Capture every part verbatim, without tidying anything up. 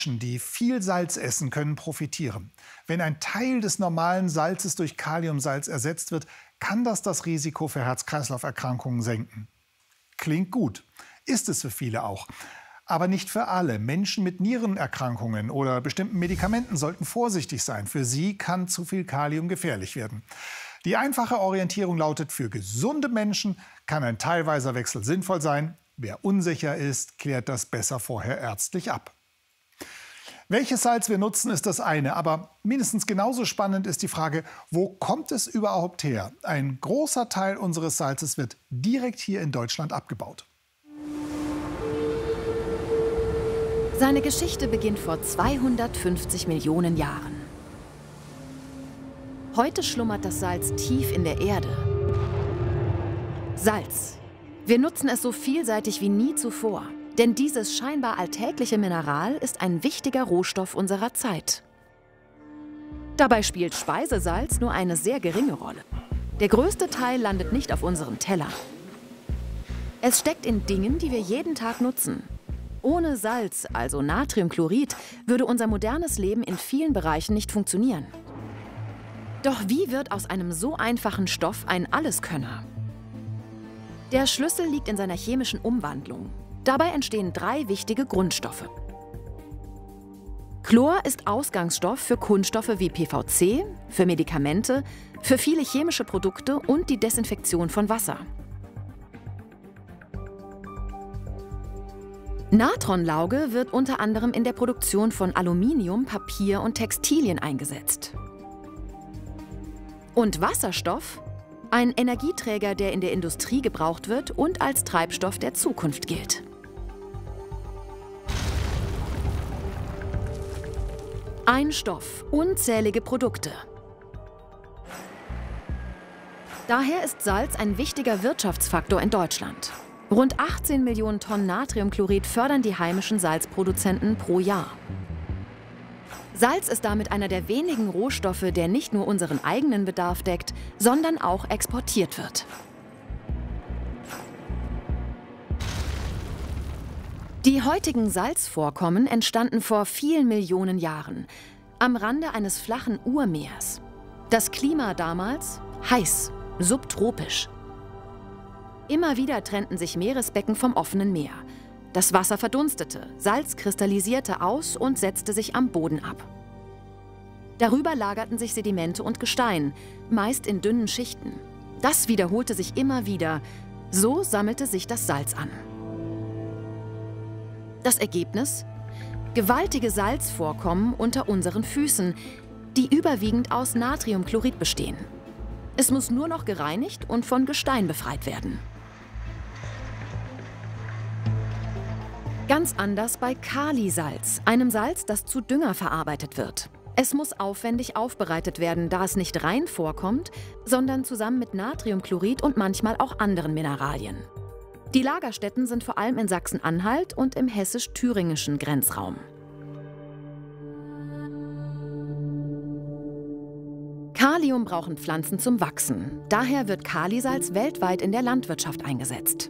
Menschen, die viel Salz essen, können profitieren. Wenn ein Teil des normalen Salzes durch Kaliumsalz ersetzt wird, kann das das Risiko für Herz-Kreislauf-Erkrankungen senken. Klingt gut, ist es für viele auch. Aber nicht für alle. Menschen mit Nierenerkrankungen oder bestimmten Medikamenten sollten vorsichtig sein. Für sie kann zu viel Kalium gefährlich werden. Die einfache Orientierung lautet, für gesunde Menschen kann ein teilweiser Wechsel sinnvoll sein. Wer unsicher ist, klärt das besser vorher ärztlich ab. Welches Salz wir nutzen, ist das eine. Aber mindestens genauso spannend ist die Frage, wo kommt es überhaupt her? Ein großer Teil unseres Salzes wird direkt hier in Deutschland abgebaut. Seine Geschichte beginnt vor zweihundertfünfzig Millionen Jahren. Heute schlummert das Salz tief in der Erde. Salz. Wir nutzen es so vielseitig wie nie zuvor. Denn dieses scheinbar alltägliche Mineral ist ein wichtiger Rohstoff unserer Zeit. Dabei spielt Speisesalz nur eine sehr geringe Rolle. Der größte Teil landet nicht auf unseren Tellern. Es steckt in Dingen, die wir jeden Tag nutzen. Ohne Salz, also Natriumchlorid, würde unser modernes Leben in vielen Bereichen nicht funktionieren. Doch wie wird aus einem so einfachen Stoff ein Alleskönner? Der Schlüssel liegt in seiner chemischen Umwandlung. Dabei entstehen drei wichtige Grundstoffe. Chlor ist Ausgangsstoff für Kunststoffe wie P V C, für Medikamente, für viele chemische Produkte und die Desinfektion von Wasser. Natronlauge wird unter anderem in der Produktion von Aluminium, Papier und Textilien eingesetzt. Und Wasserstoff? Ein Energieträger, der in der Industrie gebraucht wird und als Treibstoff der Zukunft gilt. Ein Stoff, unzählige Produkte. Daher ist Salz ein wichtiger Wirtschaftsfaktor in Deutschland. Rund achtzehn Millionen Tonnen Natriumchlorid fördern die heimischen Salzproduzenten pro Jahr. Salz ist damit einer der wenigen Rohstoffe, der nicht nur unseren eigenen Bedarf deckt, sondern auch exportiert wird. Die heutigen Salzvorkommen entstanden vor vielen Millionen Jahren, am Rande eines flachen Urmeers. Das Klima damals heiß, subtropisch. Immer wieder trennten sich Meeresbecken vom offenen Meer. Das Wasser verdunstete, Salz kristallisierte aus und setzte sich am Boden ab. Darüber lagerten sich Sedimente und Gestein, meist in dünnen Schichten. Das wiederholte sich immer wieder. So sammelte sich das Salz an. Das Ergebnis? Gewaltige Salzvorkommen unter unseren Füßen, die überwiegend aus Natriumchlorid bestehen. Es muss nur noch gereinigt und von Gestein befreit werden. Ganz anders bei Kalisalz, einem Salz, das zu Dünger verarbeitet wird. Es muss aufwendig aufbereitet werden, da es nicht rein vorkommt, sondern zusammen mit Natriumchlorid und manchmal auch anderen Mineralien. Die Lagerstätten sind vor allem in Sachsen-Anhalt und im hessisch-thüringischen Grenzraum. Kalium brauchen Pflanzen zum Wachsen. Daher wird Kalisalz weltweit in der Landwirtschaft eingesetzt.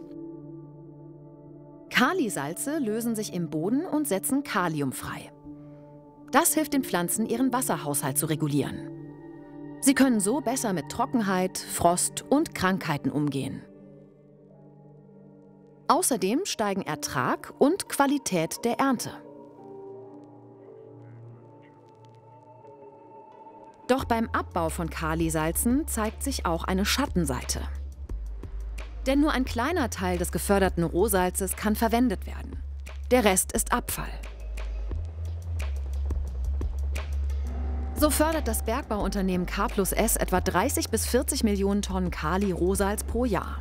Kalisalze lösen sich im Boden und setzen Kalium frei. Das hilft den Pflanzen, ihren Wasserhaushalt zu regulieren. Sie können so besser mit Trockenheit, Frost und Krankheiten umgehen. Außerdem steigen Ertrag und Qualität der Ernte. Doch beim Abbau von Kalisalzen zeigt sich auch eine Schattenseite. Denn nur ein kleiner Teil des geförderten Rohsalzes kann verwendet werden. Der Rest ist Abfall. So fördert das Bergbauunternehmen K plus S etwa dreißig bis vierzig Millionen Tonnen Kali-Rohsalz pro Jahr.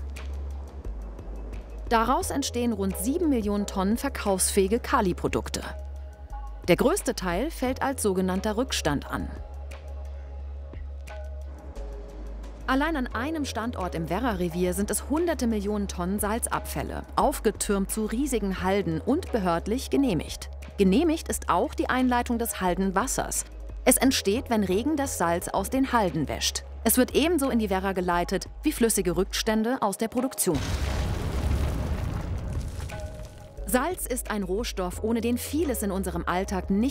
Daraus entstehen rund sieben Millionen Tonnen verkaufsfähige Kali-Produkte. Der größte Teil fällt als sogenannter Rückstand an. Allein an einem Standort im Werra-Revier sind es hunderte Millionen Tonnen Salzabfälle, aufgetürmt zu riesigen Halden und behördlich genehmigt. Genehmigt ist auch die Einleitung des Haldenwassers. Es entsteht, wenn Regen das Salz aus den Halden wäscht. Es wird ebenso in die Werra geleitet wie flüssige Rückstände aus der Produktion. Salz ist ein Rohstoff, ohne den vieles in unserem Alltag nicht